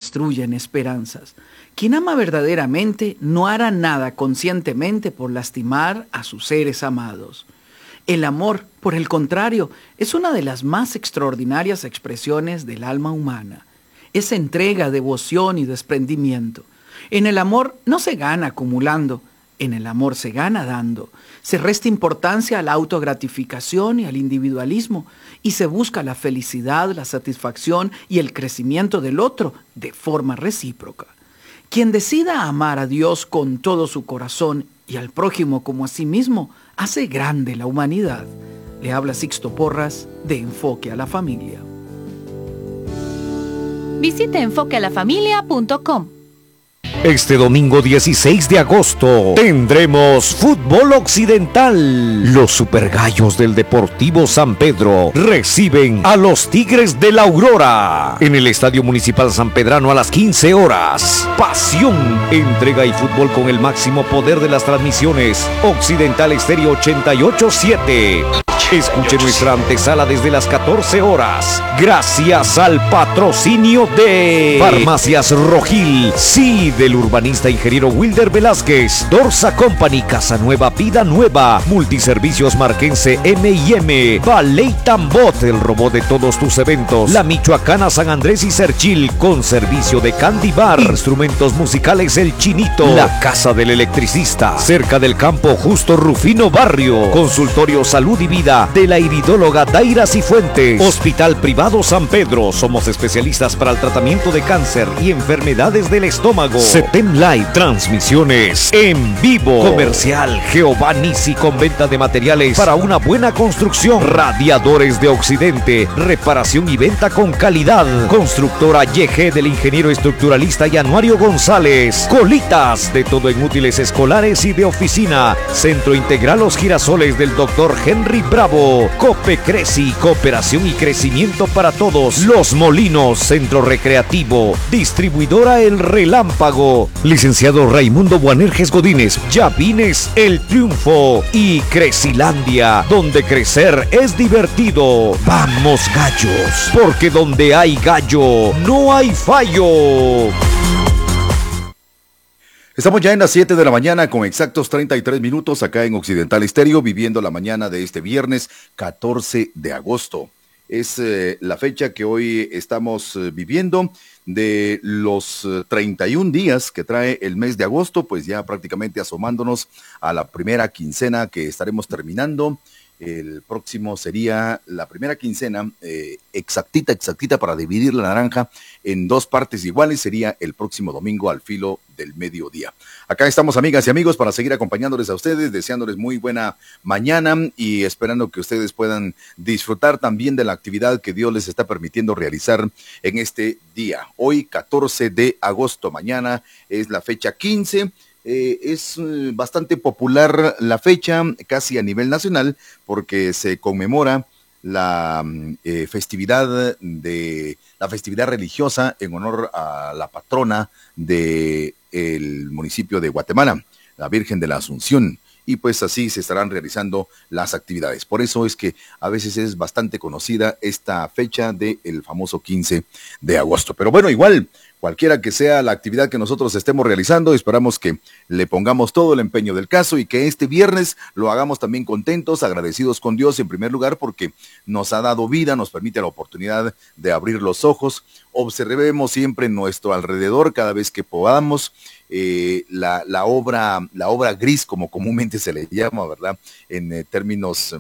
construyen esperanzas. Quien ama verdaderamente no hará nada conscientemente por lastimar a sus seres amados. El amor, por el contrario, es una de las más extraordinarias expresiones del alma humana. Es entrega, devoción y desprendimiento. En el amor no se gana acumulando, en el amor se gana dando. Se resta importancia a la autogratificación y al individualismo y se busca la felicidad, la satisfacción y el crecimiento del otro de forma recíproca. Quien decida amar a Dios con todo su corazón y al prójimo como a sí mismo, hace grande la humanidad. Le habla Sixto Porras de Enfoque a la Familia. Visite enfoquealafamilia.com. Este domingo 16 de agosto tendremos fútbol occidental. Los supergallos del Deportivo San Pedro reciben a los Tigres de la Aurora en el Estadio Municipal Sanpedrano a las 15 horas. Pasión, entrega y fútbol con el máximo poder de las transmisiones. Occidental Estéreo 88.7. Escuche nuestra antesala desde las 14 horas. Gracias al patrocinio de Farmacias Rogil, sí, del urbanista ingeniero Wilder Velázquez, Dorsa Company, Casa Nueva, Vida Nueva, Multiservicios Marquense M&M, Ballet Tambot, el robot de todos tus eventos, La Michoacana San Andrés y Cerchil, con servicio de Candy Bar, instrumentos musicales El Chinito, La Casa del Electricista, cerca del campo Justo Rufino Barrio, Consultorio Salud y Vida de la iridóloga Daira Cifuentes, Hospital Privado San Pedro, somos especialistas para el tratamiento de cáncer y enfermedades del estómago. CETEM Live, transmisiones en vivo, comercial Jehová Nisi con venta de materiales para una buena construcción, Radiadores de Occidente, reparación y venta con calidad, Constructora YG del ingeniero estructuralista Yanuario González, Colitas, de todo en útiles escolares y de oficina, Centro Integral Los Girasoles del Dr. Henry Bravo, Cope Creci, cooperación y crecimiento para todos, Los Molinos, Centro Recreativo, Distribuidora El Relámpago, Licenciado Raimundo Buanerges Godínez, Llavines El Triunfo y Crecilandia, donde crecer es divertido. Vamos gallos, porque donde hay gallo, no hay fallo. Estamos ya en las 7 de la mañana con exactos 33 minutos acá en Occidental Estéreo, viviendo la mañana de este viernes 14 de agosto. Es la fecha que hoy estamos viviendo de los 31 días que trae el mes de agosto, pues ya prácticamente asomándonos a la primera quincena que estaremos terminando. El próximo sería la primera quincena exactita para dividir la naranja en dos partes iguales, sería el próximo domingo al filo del mediodía. Acá estamos, amigas y amigos, para seguir acompañándoles a ustedes, deseándoles muy buena mañana y esperando que ustedes puedan disfrutar también de la actividad que Dios les está permitiendo realizar en este día. Hoy 14 de agosto, mañana es la fecha 15. Es bastante popular la fecha, casi a nivel nacional, porque se conmemora la festividad religiosa en honor a la patrona del municipio de Guatemala, la Virgen de la Asunción. Y pues así se estarán realizando las actividades. Por eso es que a veces es bastante conocida esta fecha del famoso 15 de agosto. Pero bueno, igual, cualquiera que sea la actividad que nosotros estemos realizando, esperamos que le pongamos todo el empeño del caso y que este viernes lo hagamos también contentos, agradecidos con Dios en primer lugar, porque nos ha dado vida, nos permite la oportunidad de abrir los ojos. Observemos siempre en nuestro alrededor cada vez que podamos la obra gris, como comúnmente se le llama, ¿verdad? En términos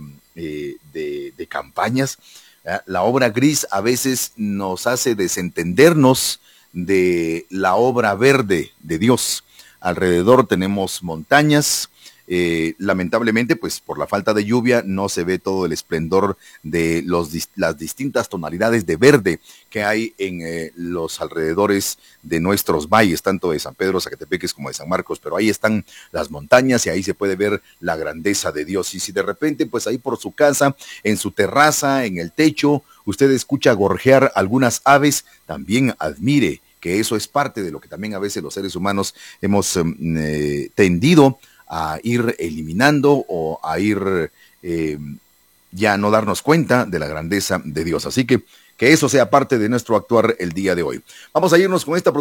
de campañas, la obra gris a veces nos hace desentendernos de la obra verde de Dios. Alrededor tenemos montañas, lamentablemente pues por la falta de lluvia no se ve todo el esplendor de las distintas tonalidades de verde que hay en los alrededores de nuestros valles, tanto de San Pedro, Zacatepeques como de San Marcos, pero ahí están las montañas y ahí se puede ver la grandeza de Dios. Y si de repente pues ahí por su casa, en su terraza, en el techo, usted escucha gorjear algunas aves, también admire que eso es parte de lo que también a veces los seres humanos hemos tendido a ir eliminando o a ir ya no darnos cuenta de la grandeza de Dios. Así que eso sea parte de nuestro actuar el día de hoy. Vamos a irnos con esta